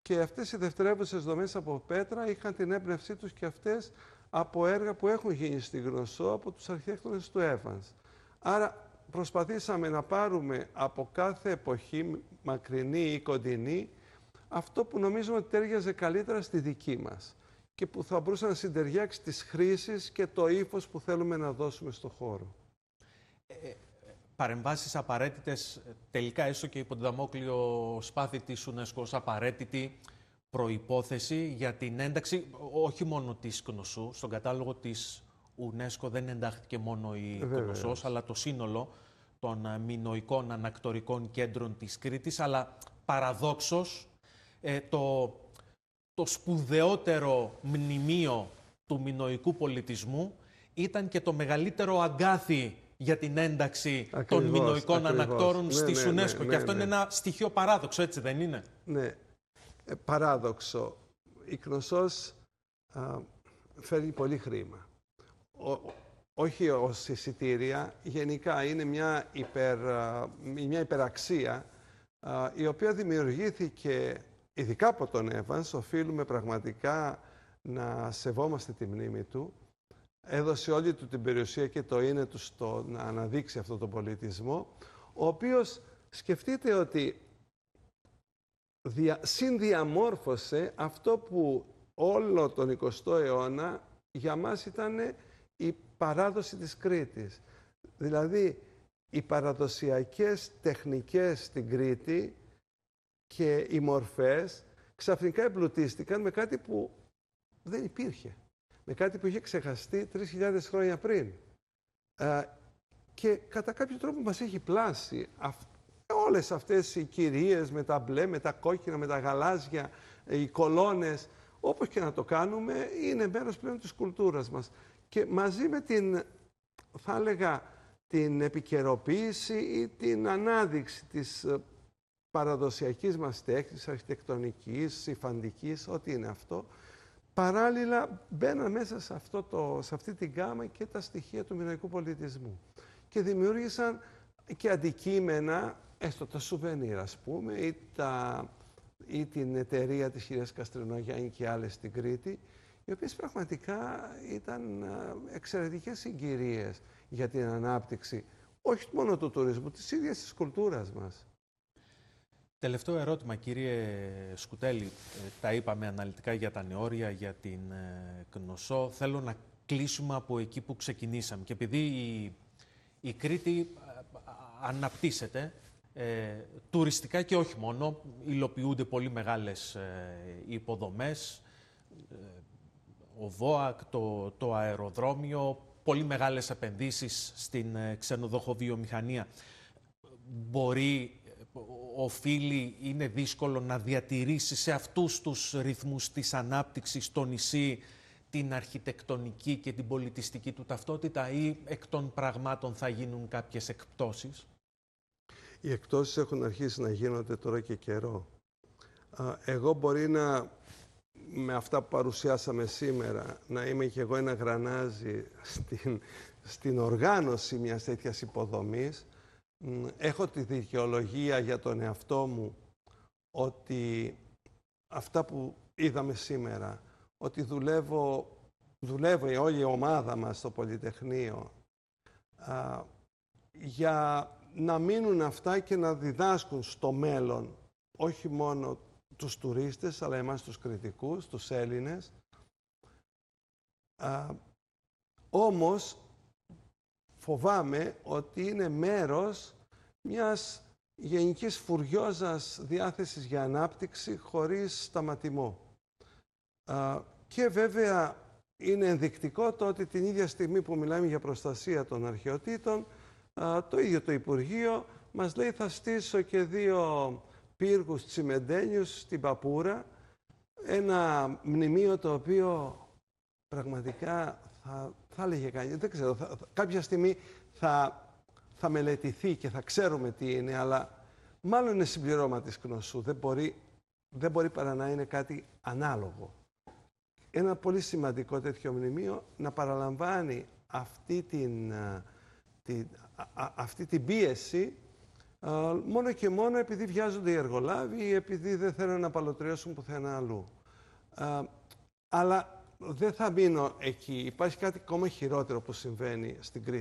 Και αυτές οι δευτερεύουσες δομές από πέτρα είχαν την έμπνευσή τους και αυτές από έργα που έχουν γίνει στη Γνωσό από τους αρχιτέκτονες του Evans. Άρα προσπαθήσαμε να πάρουμε από κάθε εποχή, μακρινή ή κοντινή, αυτό που νομίζουμε ότι τέριαζε καλύτερα στη δική μας και που θα μπορούσε να συντεριάξει τις χρήσεις και το ύφος που θέλουμε να δώσουμε στο χώρο. Παρεμβάσεις απαραίτητες, τελικά έστω και υπό το δαμόκλειο σπάθη της UNESCO ως απαραίτητη προϋπόθεση για την ένταξη όχι μόνο της Κνωσού. Στον κατάλογο της UNESCO δεν εντάχθηκε μόνο η Κνωσός, αλλά το σύνολο των μινωικών ανακτορικών κέντρων της Κρήτης, αλλά παραδόξως το σπουδαιότερο μνημείο του μινωικού πολιτισμού ήταν και το μεγαλύτερο αγκάθι για την ένταξη των μινωικών ανακτόρων στις UNESCO. Και αυτό είναι ένα στοιχείο παράδοξο, έτσι δεν είναι? Ναι, παράδοξο. Η Κνωσός φέρνει πολύ χρήμα. Όχι ως εισιτήρια, γενικά είναι μια υπεραξία η οποία δημιουργήθηκε ειδικά από τον Evans. Οφείλουμε πραγματικά να σεβόμαστε τη μνήμη του. Έδωσε όλη του την περιουσία και το είναι του στο να αναδείξει αυτό τον πολιτισμό, ο οποίος, σκεφτείτε ότι συνδιαμόρφωσε αυτό που όλο τον 20ο αιώνα για μας ήταν η παράδοση της Κρήτης. Δηλαδή, οι παραδοσιακές τεχνικές στην Κρήτη και οι μορφές ξαφνικά εμπλουτίστηκαν με κάτι που δεν υπήρχε. Με κάτι που είχε ξεχαστεί 3.000 χρόνια πριν. Και κατά κάποιο τρόπο μας έχει πλάσει. Όλες αυτές οι κυρίες με τα μπλε, με τα κόκκινα, με τα γαλάζια, οι κολόνες, όπως και να το κάνουμε, είναι μέρος πλέον της κουλτούρας μας. Και μαζί με την, θα έλεγα, την επικαιροποίηση ή την ανάδειξη της παραδοσιακής μας τέχνης, αρχιτεκτονικής, υφαντικής, ό,τι είναι αυτό, παράλληλα μπαίναν μέσα σε αυτή την γάμα και τα στοιχεία του μινωικού πολιτισμού. Και δημιούργησαν και αντικείμενα, έστω τα σουβενίρ, ας πούμε, ή την εταιρεία της κυρίας Καστρινογιάννη και άλλες στην Κρήτη, οι οποίες πραγματικά ήταν εξαιρετικές συγκυρίες για την ανάπτυξη, όχι μόνο του τουρισμού, της ίδιας της κουλτούρας μας. Τελευταίο ερώτημα, κύριε Σκουτέλη. Τα είπαμε αναλυτικά για τα νεόρια, για την Κνωσό. Θέλω να κλείσουμε από εκεί που ξεκινήσαμε. Και επειδή η Κρήτη αναπτύσσεται τουριστικά και όχι μόνο, υλοποιούνται πολύ μεγάλες υποδομές, ο ΒΟΑΚ, το αεροδρόμιο, πολύ μεγάλες επενδύσεις στην ξενοδοχοβιομηχανία. Οφείλει, είναι δύσκολο να διατηρήσει σε αυτούς τους ρυθμούς της ανάπτυξης το νησί την αρχιτεκτονική και την πολιτιστική του ταυτότητα, ή εκ των πραγμάτων θα γίνουν κάποιες εκπτώσεις? Οι εκπτώσεις έχουν αρχίσει να γίνονται τώρα και καιρό. Εγώ μπορεί να, με αυτά που παρουσιάσαμε σήμερα, να είμαι και εγώ ένα γρανάζι στην οργάνωση μιας τέτοιας υποδομής. Έχω τη δικαιολογία για τον εαυτό μου ότι αυτά που είδαμε σήμερα, ότι δουλεύει όλη η ομάδα μας στο Πολυτεχνείο για να μείνουν αυτά και να διδάσκουν στο μέλλον όχι μόνο τους τουρίστες, αλλά εμάς τους κριτικούς, τους Έλληνες. Όμως, φοβάμαι ότι είναι μέρος μιας γενικής φουριόζας διάθεσης για ανάπτυξη χωρίς σταματημό. Και βέβαια είναι ενδεικτικό το ότι την ίδια στιγμή που μιλάμε για προστασία των αρχαιοτήτων, το ίδιο το Υπουργείο μας λέει θα στήσω και 2 πύργους τσιμεντένιους στην Παπούρα, ένα μνημείο το οποίο πραγματικά θα έλεγε κανείς, δεν ξέρω, κάποια στιγμή θα μελετηθεί και θα ξέρουμε τι είναι, αλλά μάλλον είναι συμπληρώμα της Κνωσού. Δεν μπορεί παρά να είναι κάτι ανάλογο. Ένα πολύ σημαντικό τέτοιο μνημείο να παραλαμβάνει αυτή την πίεση μόνο και μόνο επειδή βιάζονται οι εργολάβοι ή επειδή δεν θέλουν να παλωτριώσουν πουθενά αλλού. Αλλά δεν θα μείνω εκεί. Υπάρχει κάτι ακόμα χειρότερο που συμβαίνει στην Κρήτη.